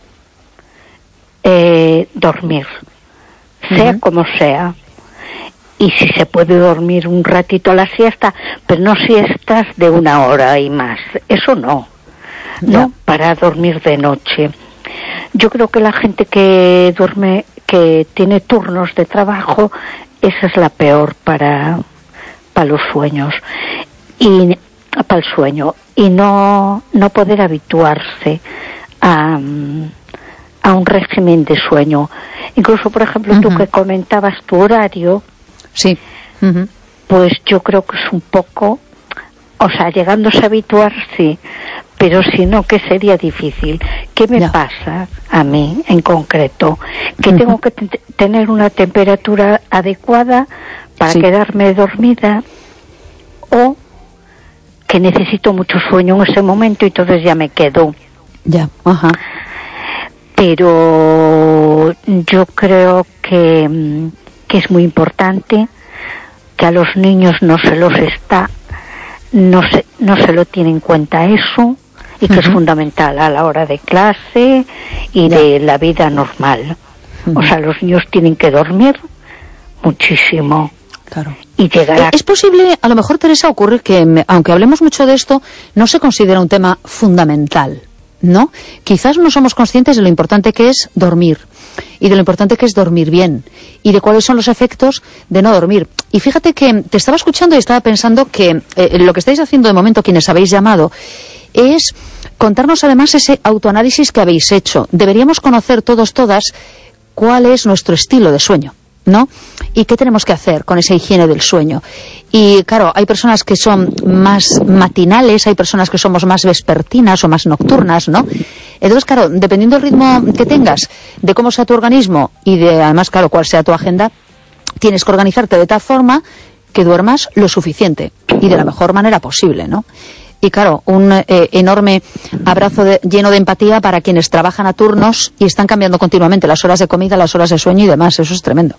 eh, dormir, sea uh-huh. como sea. Y si se puede dormir un ratito a la siesta, pero no siestas de una hora y más, eso no. No, para dormir de noche. Yo creo que la gente que duerme, que tiene turnos de trabajo, esa es la peor para, para los sueños y para el sueño y no no poder habituarse a, a un régimen de sueño. Incluso, por ejemplo, uh-huh. tú que comentabas tu horario, sí, uh-huh. pues yo creo que es un poco, o sea, llegándose a habituar, sí. Pero si no, que sería difícil. ¿Qué me ya. pasa a mí en concreto? Que uh-huh. tengo que t- tener una temperatura adecuada para sí. quedarme dormida, o que necesito mucho sueño en ese momento y entonces ya me quedo. Ya, ajá. Uh-huh. Pero yo creo que, que es muy importante que a los niños no se los está, no se, no se lo tiene en cuenta eso. Y que uh-huh. es fundamental a la hora de clase y yeah. de la vida normal. Uh-huh. O sea, los niños tienen que dormir muchísimo. Claro. Y llegar a... Es posible, a lo mejor, Teresa, ocurre que, aunque hablemos mucho de esto, no se considera un tema fundamental, ¿no? Quizás no somos conscientes de lo importante que es dormir, y de lo importante que es dormir bien, y de cuáles son los efectos de no dormir. Y fíjate que te estaba escuchando y estaba pensando que eh, lo que estáis haciendo de momento, quienes habéis llamado, es contarnos además ese autoanálisis que habéis hecho. Deberíamos conocer todos, todas, cuál es nuestro estilo de sueño, ¿no? Y qué tenemos que hacer con esa higiene del sueño. Y claro, hay personas que son más matinales, hay personas que somos más vespertinas o más nocturnas, ¿no? Entonces, claro, dependiendo del ritmo que tengas, de cómo sea tu organismo y de, además, claro, cuál sea tu agenda, tienes que organizarte de tal forma que duermas lo suficiente y de la mejor manera posible, ¿no? Y claro, un eh, enorme abrazo de, lleno de empatía para quienes trabajan a turnos y están cambiando continuamente las horas de comida, las horas de sueño y demás. Eso es tremendo.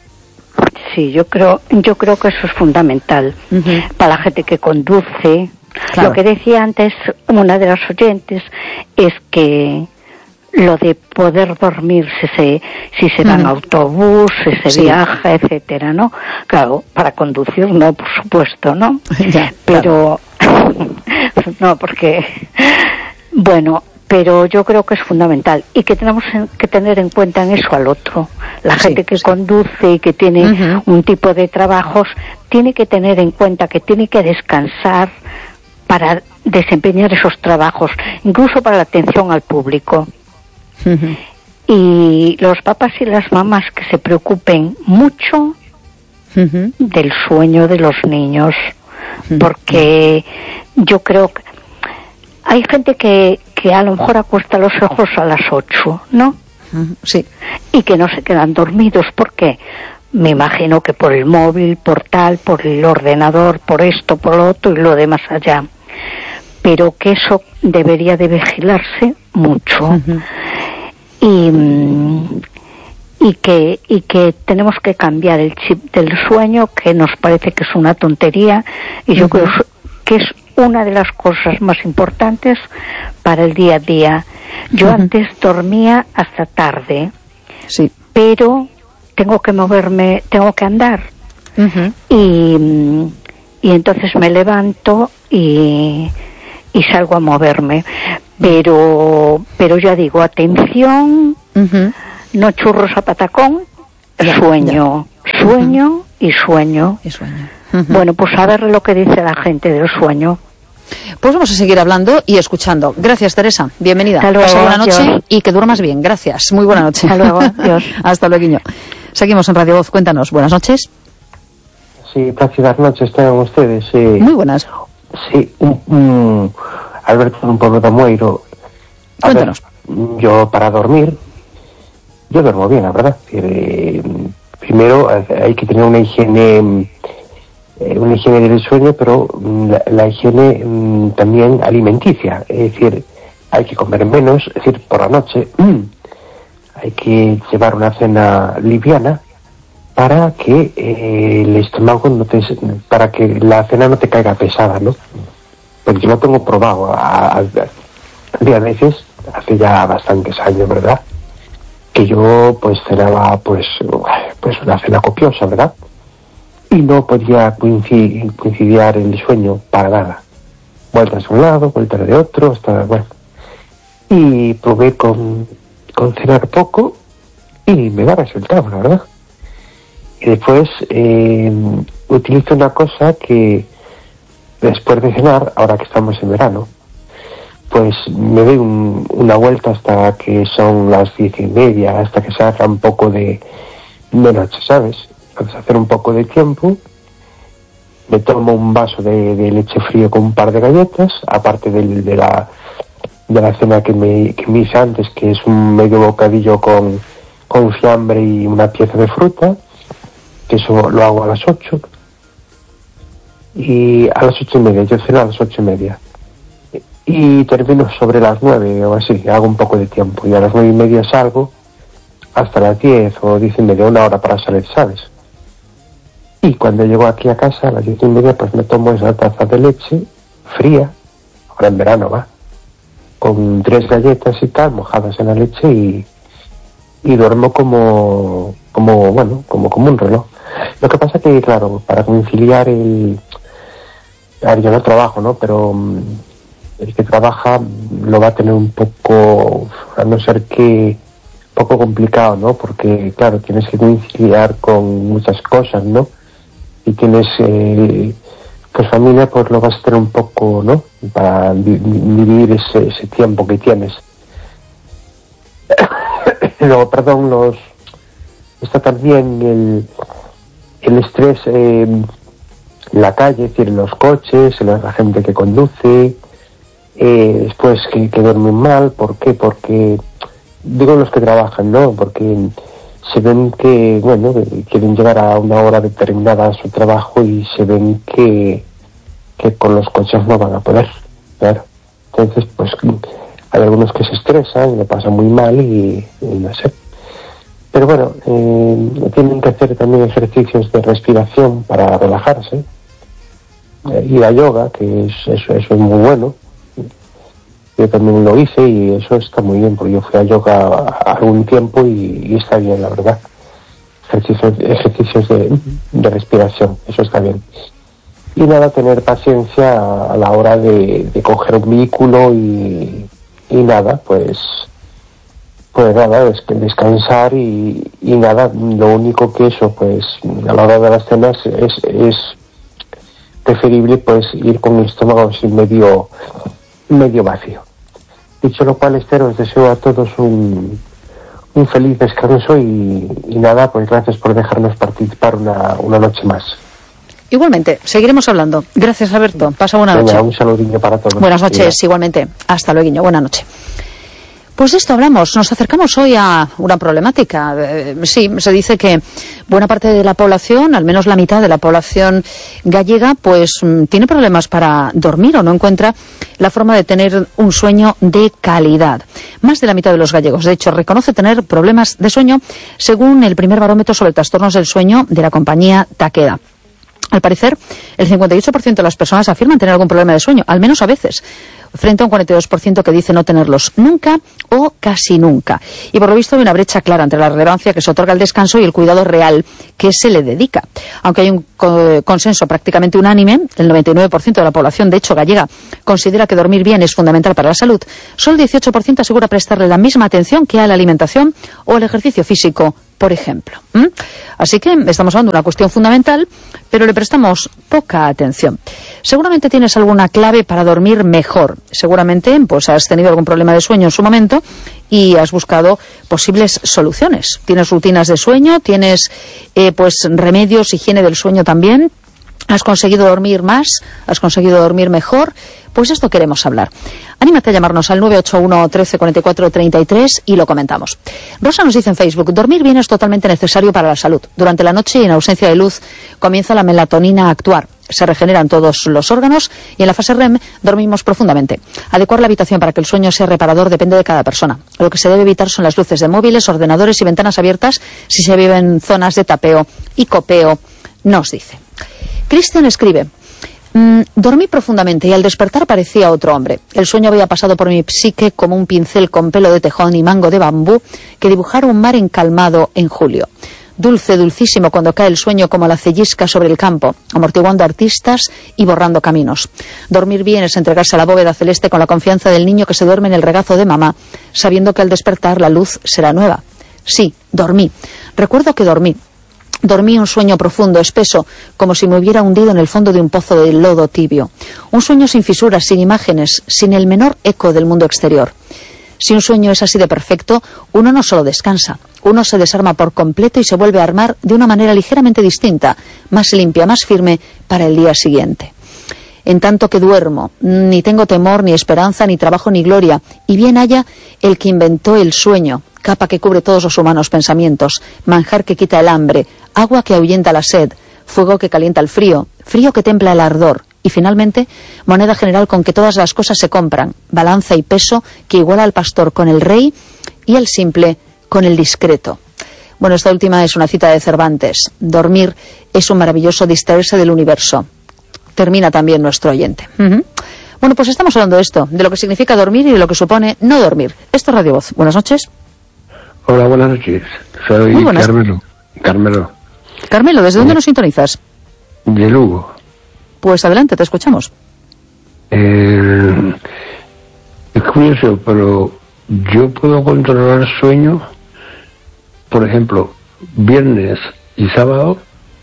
Sí, yo creo, yo creo que eso es fundamental. Uh-huh. Para la gente que conduce. Claro. Lo que decía antes una de las oyentes es que lo de poder dormir si se, si se va en uh-huh. autobús, si se sí. viaja, etcétera, ¿no? Claro, para conducir no, por supuesto, ¿no? Ya, pero... Claro. No, porque, bueno, pero yo creo que es fundamental y que tenemos que tener en cuenta en eso al otro. La sí, gente que sí. conduce y que tiene uh-huh. un tipo de trabajos tiene que tener en cuenta que tiene que descansar para desempeñar esos trabajos, incluso para la atención al público. Uh-huh. Y los papás y las mamás que se preocupen mucho uh-huh. del sueño de los niños. Porque yo creo que hay gente que, que a lo mejor acuesta los ojos a las ocho, ¿no? Sí. Y que no se quedan dormidos. ¿Por qué? Me imagino que por el móvil, por tal, por el ordenador, por esto, por lo otro y lo demás allá. Pero que eso debería de vigilarse mucho. Uh-huh. Y, y que y que tenemos que cambiar el chip del sueño, que nos parece que es una tontería, y yo uh-huh. creo que es una de las cosas más importantes para el día a día. Yo uh-huh. antes dormía hasta tarde, sí, pero tengo que moverme, tengo que andar, uh-huh. y, y entonces me levanto y, y salgo a moverme, pero pero ya digo, atención, uh-huh. no churros a patacón, ya, sueño, ya. sueño uh-huh. y sueño. Y sueño. Uh-huh. Bueno, pues a ver lo que dice la gente del sueño. Pues vamos a seguir hablando y escuchando. Gracias, Teresa. Bienvenida. Hasta luego. Pasa buena noche Dios. Y que duermas bien. Gracias. Muy buena noche. Hasta luego. Dios. Hasta luego. Seguimos en Radio Voz. Cuéntanos. Buenas noches. Sí, plácidas noches tengan ustedes. Sí. Muy buenas. Sí, un, un, Alberto de un pueblo de Moeiro. A Cuéntanos. Ver, yo para dormir, yo duermo bien, la verdad. Eh, primero hay que tener una higiene... una higiene del sueño, pero la, la higiene mmm, también alimenticia, es decir, hay que comer menos, es decir, por la noche mmm, hay que llevar una cena liviana para que eh, el estómago no te, para que la cena no te caiga pesada, ¿no? Porque yo lo tengo probado a, a, a, a veces, hace ya bastantes años, ¿verdad? Que yo pues cenaba pues, pues una cena copiosa, ¿verdad? Y no podía coincidir, coincidir el sueño para nada. Vueltas de un lado, vueltas de otro, hasta, bueno. Y probé con, con cenar poco y me da resultado, la verdad. Y después eh, utilizo una cosa que después de cenar, ahora que estamos en verano, pues me doy un, una vuelta hasta que son las diez y media, hasta que se haga un poco de, de noche, ¿sabes? Entonces, hacer un poco de tiempo, me tomo un vaso de, de leche fría con un par de galletas, aparte de, de la de la cena que me, que me hice antes, que es un medio bocadillo con, con fiambre y una pieza de fruta, que eso lo hago a las ocho, y a las ocho y media, yo ceno a las ocho y media, y termino sobre las nueve o así, hago un poco de tiempo, y a las nueve y media salgo hasta las diez o diez y media, una hora para salir, ¿sabes? Y cuando llego aquí a casa a las diez y media, pues me tomo esa taza de leche fría, ahora en verano va, con tres galletas y tal, mojadas en la leche, y, y duermo como, como, bueno, como, como un reloj. Lo que pasa que, claro, para conciliar el... A ver, yo no trabajo, ¿no? Pero el que trabaja lo va a tener un poco, a no ser que, poco complicado, ¿no? Porque, claro, tienes que conciliar con muchas cosas, ¿no? Y tienes, eh, pues familia, pues lo vas a tener un poco, ¿no? Para vi- vivir ese, ese tiempo que tienes. Luego, perdón, los está también el, el estrés eh, en la calle, es decir, en los coches, en la gente que conduce, eh, después que, que duermen mal. ¿Por qué? Porque, digo los que trabajan, ¿no? Porque se ven que, bueno, quieren llegar a una hora determinada a su trabajo y se ven que, que con los coches no van a poder, claro. Entonces, pues, hay algunos que se estresan, lo pasan muy mal y, y no sé. Pero bueno, eh, tienen que hacer también ejercicios de respiración para relajarse. Eh, ir a yoga, que es, eso, eso es muy bueno. Yo también lo hice y eso está muy bien, porque yo fui a yoga algún tiempo y, y está bien, la verdad. Ejercicios, ejercicios de, de respiración, eso está bien. Y nada, tener paciencia a la hora de, de coger un vehículo y, y nada, pues, pues nada, es que descansar y, y nada, lo único que eso, pues, a la hora de las cenas es, es preferible, pues, ir con el estómago así medio, medio vacío. Dicho lo cual, Esther, os deseo a todos un, un feliz descanso y, y nada, pues gracias por dejarnos participar una, una noche más. Igualmente, seguiremos hablando. Gracias, Alberto. Pasa buena noche. Venga, un saludillo para todos. Buenas noches, sí. Igualmente. Hasta luego, buena noche. Pues de esto hablamos. Nos acercamos hoy a una problemática. Eh, sí, se dice que buena parte de la población, al menos la mitad de la población gallega, pues mm, tiene problemas para dormir o no encuentra la forma de tener un sueño de calidad. Más de la mitad de los gallegos, de hecho, reconoce tener problemas de sueño, según el primer barómetro sobre trastornos del sueño de la compañía Takeda. Al parecer, el cincuenta y ocho por ciento de las personas afirman tener algún problema de sueño, al menos a veces, frente a un cuarenta y dos por ciento que dice no tenerlos nunca o casi nunca. Y por lo visto hay una brecha clara entre la relevancia que se otorga al descanso y el cuidado real que se le dedica. Aunque hay un co- consenso prácticamente unánime, el noventa y nueve por ciento de la población, de hecho gallega, considera que dormir bien es fundamental para la salud, solo el dieciocho por ciento asegura prestarle la misma atención que a la alimentación o al ejercicio físico, por ejemplo. ¿Mm? Así que estamos hablando de una cuestión fundamental, pero le prestamos poca atención. Seguramente tienes alguna clave para dormir mejor. Seguramente pues has tenido algún problema de sueño en su momento y has buscado posibles soluciones. Tienes rutinas de sueño, tienes eh, pues remedios, higiene del sueño también. ¿Has conseguido dormir más? ¿Has conseguido dormir mejor? Pues esto queremos hablar. Anímate a llamarnos al nueve ocho uno, trece, cuarenta y cuatro, treinta y tres y lo comentamos. Rosa nos dice en Facebook, dormir bien es totalmente necesario para la salud. Durante la noche y en ausencia de luz comienza la melatonina a actuar. Se regeneran todos los órganos y en la fase R E M dormimos profundamente. Adecuar la habitación para que el sueño sea reparador depende de cada persona. Lo que se debe evitar son las luces de móviles, ordenadores y ventanas abiertas si se vive en zonas de tapeo y copeo, nos dice. Cristian escribe, mm, dormí profundamente y al despertar parecía otro hombre. El sueño había pasado por mi psique como un pincel con pelo de tejón y mango de bambú que dibujara un mar encalmado en julio. Dulce, dulcísimo cuando cae el sueño como la cellisca sobre el campo, amortiguando artistas y borrando caminos. Dormir bien es entregarse a la bóveda celeste con la confianza del niño que se duerme en el regazo de mamá, sabiendo que al despertar la luz será nueva. Sí, dormí. Recuerdo que dormí. Dormí un sueño profundo, espeso, como si me hubiera hundido en el fondo de un pozo de lodo tibio. Un sueño sin fisuras, sin imágenes, sin el menor eco del mundo exterior. Si un sueño es así de perfecto, uno no solo descansa, uno se desarma por completo y se vuelve a armar de una manera ligeramente distinta, más limpia, más firme para el día siguiente. En tanto que duermo, ni tengo temor, ni esperanza, ni trabajo, ni gloria, y bien haya el que inventó el sueño, capa que cubre todos los humanos pensamientos, manjar que quita el hambre, agua que ahuyenta la sed, fuego que calienta el frío, frío que templa el ardor, y finalmente, moneda general con que todas las cosas se compran, balanza y peso que iguala al pastor con el rey y el simple con el discreto. Bueno, esta última es una cita de Cervantes. Dormir es un maravilloso distraerse del universo. Termina también nuestro oyente. Uh-huh. Bueno, pues estamos hablando de esto, de lo que significa dormir y de lo que supone no dormir. Esto es Radio Voz. Buenas noches. Hola, buenas noches. Soy Muy buenas. Carmelo. Carmelo. Carmelo, ¿desde dónde nos sintonizas? De Lugo. Pues adelante, te escuchamos. Eh, es curioso, pero yo puedo controlar sueño, por ejemplo, viernes y sábado,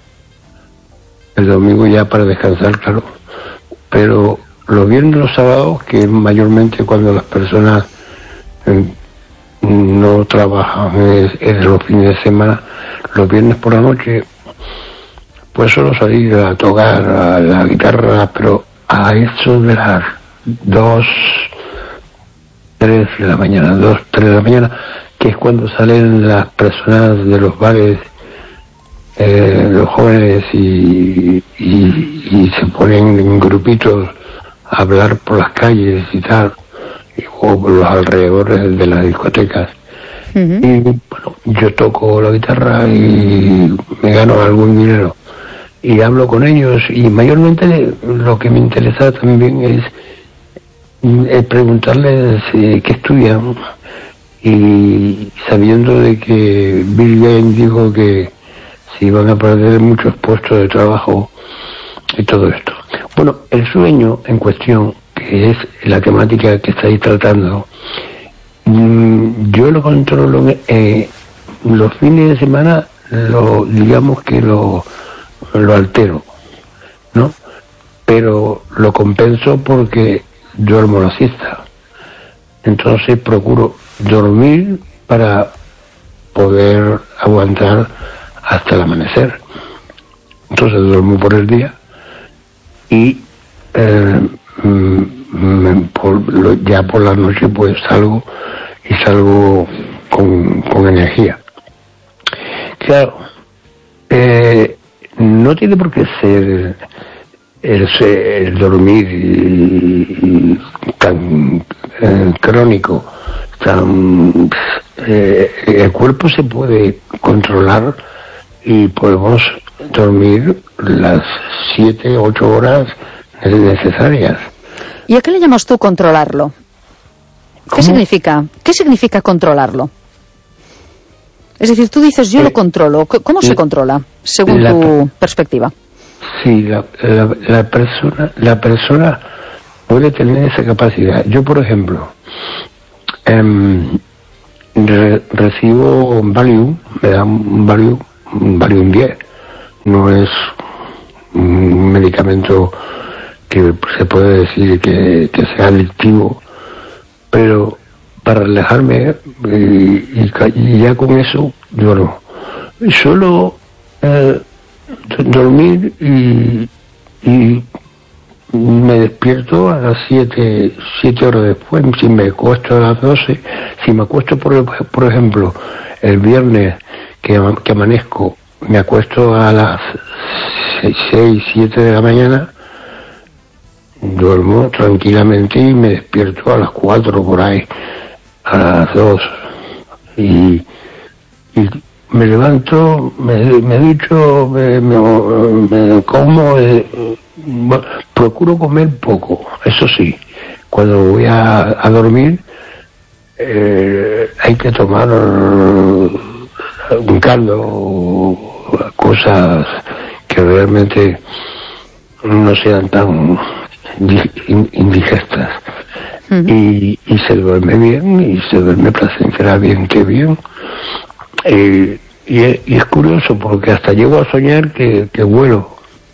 el domingo ya para descansar, claro, pero los viernes y los sábados, que es mayormente cuando las personas eh, no trabajan, es, es los fines de semana, los viernes por la noche, pues solo salir a tocar a la guitarra, pero a eso de las dos, tres de la mañana, dos, tres de la mañana, que es cuando salen las personas de los bares, eh, los jóvenes, y, y, y se ponen en grupitos a hablar por las calles y tal, y, o por los alrededores de las discotecas. Uh-huh. Y bueno, yo toco la guitarra y me gano algún dinero. Y hablo con ellos, y mayormente lo que me interesa también es, es preguntarles eh, qué estudian, y sabiendo de que Bill Gates dijo que se iban a perder muchos puestos de trabajo y todo esto. Bueno, el sueño en cuestión, que es la temática que estáis tratando, mmm, yo lo controlo eh, los fines de semana, lo digamos que lo lo altero, ¿no? Pero lo compenso porque duermo la siesta. Entonces procuro dormir para poder aguantar hasta el amanecer. Entonces duermo por el día y eh, mm, por, lo, ya por la noche pues salgo y salgo con, con energía. Claro, eh, no tiene por qué ser el, el dormir y, y tan eh, crónico, tan eh, el cuerpo se puede controlar y podemos dormir las siete, ocho horas necesarias. ¿Y a qué le llamas tú controlarlo? ¿Qué ¿Cómo? significa? ¿Qué significa controlarlo? Es decir, tú dices, yo Eh, lo controlo. ¿Cómo se la- controla, según la- tu perspectiva? Sí, la, la, la persona la persona puede tener esa capacidad. Yo, por ejemplo, em, re- recibo un Valium, me dan un Valium, un Valium diez. No es un medicamento que se puede decir que, que sea adictivo, pero para relajarme y, y, ca- y ya con eso, yo no. Solo eh, d- dormir y, y me despierto a las siete, siete horas después. Si me acuesto a las doce, si me acuesto, por, por ejemplo, el viernes que, ama- que amanezco, me acuesto a las seis, siete de la mañana, duermo tranquilamente y me despierto a las cuatro por ahí, a las dos, y, y me levanto, me, me ducho, me, me, me como, eh, bueno, procuro comer poco, eso sí. Cuando voy a, a dormir eh, hay que tomar un caldo, cosas que realmente no sean tan di- in- indigestas. Ujú. y, y se duerme bien, y se duerme placenteramente bien. Eh, y, es, y es curioso porque hasta llego a soñar que, que vuelo.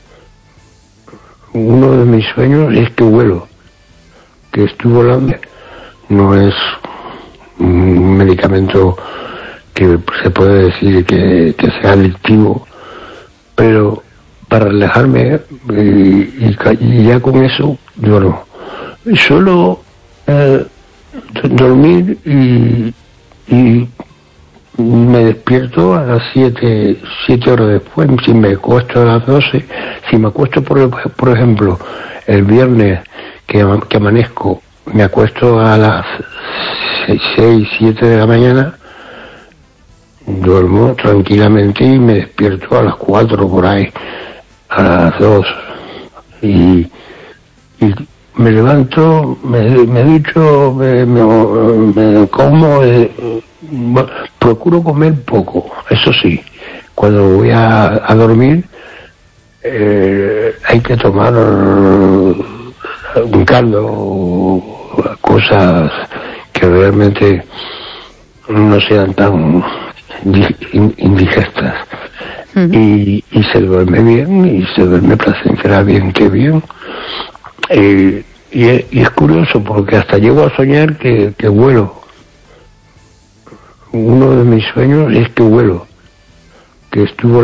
Uno de mis sueños es que vuelo, que estoy volando. No es un medicamento que se puede decir que, que sea adictivo, pero para relajarme y, y, ca- y ya con eso, yo no. Solo eh, d- dormir y, y me despierto a las siete, siete horas después. Si me acuesto a las doce, si me acuesto, por, por ejemplo, el viernes que, ama- que amanezco, me acuesto a las seis, siete de la mañana, duermo tranquilamente y me despierto a las cuatro por ahí, a las dos, y, y me levanto, me, me ducho, me, me, me como, eh, bueno, procuro comer poco, eso sí. Cuando voy a, a dormir eh, hay que tomar un caldo, cosas que realmente no sean tan di- in- indigestas. Ujú. y, y se duerme bien, y se duerme placenteramente bien. Eh, y, es, y es curioso porque hasta llego a soñar que, que vuelo. Uno de mis sueños es que vuelo, que estuvo